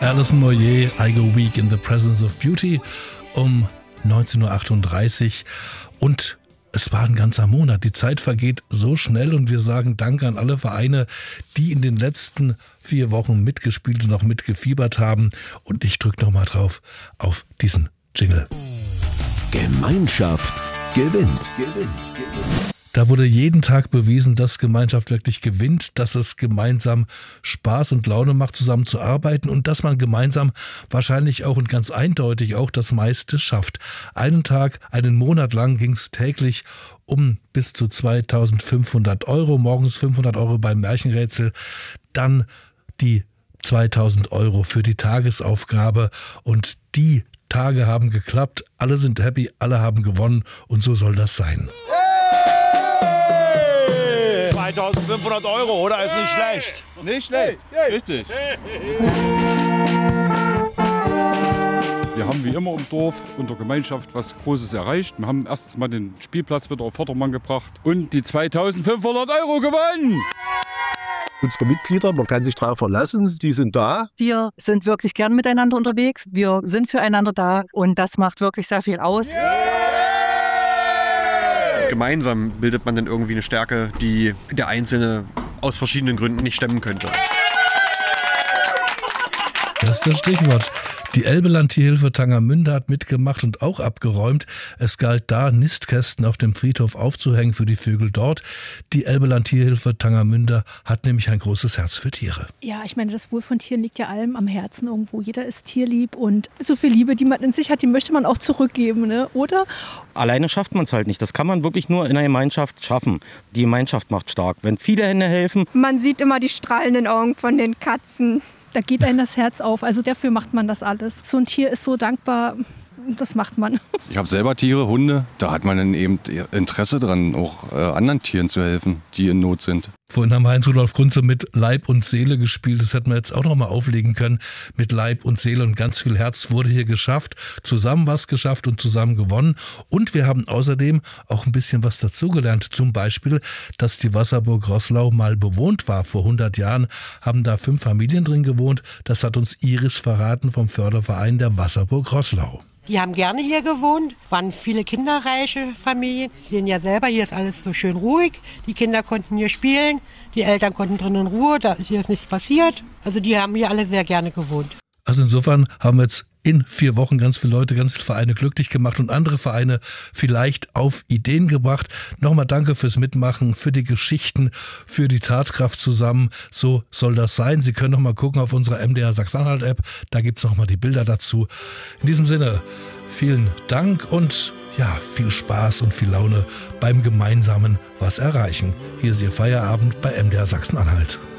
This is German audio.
Alison Moyet, I Go Weak in the Presence of Beauty um 19.38 Uhr. Und es war ein ganzer Monat. Die Zeit vergeht so schnell und wir sagen Danke an alle Vereine, die in den letzten 4 Wochen mitgespielt und auch mitgefiebert haben. Und ich drücke nochmal drauf auf diesen Jingle. Gemeinschaft gewinnt. Da wurde jeden Tag bewiesen, dass Gemeinschaft wirklich gewinnt, dass es gemeinsam Spaß und Laune macht, zusammen zu arbeiten und dass man gemeinsam wahrscheinlich auch und ganz eindeutig auch das meiste schafft. Einen Monat lang ging es täglich um bis zu 2.500 Euro, morgens 500 Euro beim Märchenrätsel, dann die 2.000 Euro für die Tagesaufgabe und die Tage haben geklappt, alle sind happy, alle haben gewonnen und so soll das sein. 2.500 Euro, oder? Ist nicht schlecht. Nicht schlecht, richtig. Wir haben wie immer im Dorf und der Gemeinschaft was Großes erreicht. Wir haben erstens mal den Spielplatz wieder auf Vordermann gebracht und die 2.500 Euro gewonnen. Unsere Mitglieder, man kann sich darauf verlassen, die sind da. Wir sind wirklich gern miteinander unterwegs. Wir sind füreinander da und das macht wirklich sehr viel aus. Gemeinsam bildet man dann irgendwie eine Stärke, die der Einzelne aus verschiedenen Gründen nicht stemmen könnte. Das ist das Stichwort. Die Elbe-Landtierhilfe Tangermünde hat mitgemacht und auch abgeräumt. Es galt da, Nistkästen auf dem Friedhof aufzuhängen für die Vögel dort. Die Elbe-Landtierhilfe Tangermünde hat nämlich ein großes Herz für Tiere. Ja, ich meine, das Wohl von Tieren liegt ja allem am Herzen irgendwo. Jeder ist tierlieb und so viel Liebe, die man in sich hat, die möchte man auch zurückgeben, ne? Oder? Alleine schafft man es halt nicht. Das kann man wirklich nur in einer Gemeinschaft schaffen. Die Gemeinschaft macht stark. Wenn viele Hände helfen. Man sieht immer die strahlenden Augen von den Katzen. Da geht einem das Herz auf. Also dafür macht man das alles. So ein Tier ist so dankbar. Das macht man. Ich habe selber Tiere, Hunde. Da hat man dann eben Interesse dran, auch anderen Tieren zu helfen, die in Not sind. Vorhin haben Heinz-Rudolf Kunze mit Leib und Seele gespielt. Das hätten wir jetzt auch noch mal auflegen können. Mit Leib und Seele und ganz viel Herz wurde hier geschafft. Zusammen was geschafft und zusammen gewonnen. Und wir haben außerdem auch ein bisschen was dazugelernt. Zum Beispiel, dass die Wasserburg Roßlau mal bewohnt war. Vor 100 Jahren haben da 5 Familien drin gewohnt. Das hat uns Iris verraten vom Förderverein der Wasserburg Roßlau. Die haben gerne hier gewohnt, waren viele kinderreiche Familien. Sie sehen ja selber, hier ist alles so schön ruhig. Die Kinder konnten hier spielen, die Eltern konnten drin in Ruhe, da ist hier nichts passiert. Also die haben hier alle sehr gerne gewohnt. Also insofern haben wir jetzt in 4 Wochen ganz viele Leute, ganz viele Vereine glücklich gemacht und andere Vereine vielleicht auf Ideen gebracht. Nochmal danke fürs Mitmachen, für die Geschichten, für die Tatkraft zusammen. So soll das sein. Sie können noch mal gucken auf unserer MDR Sachsen-Anhalt-App. Da gibt es noch mal die Bilder dazu. In diesem Sinne, vielen Dank und ja, viel Spaß und viel Laune beim gemeinsamen was erreichen. Hier ist Ihr Feierabend bei MDR Sachsen-Anhalt.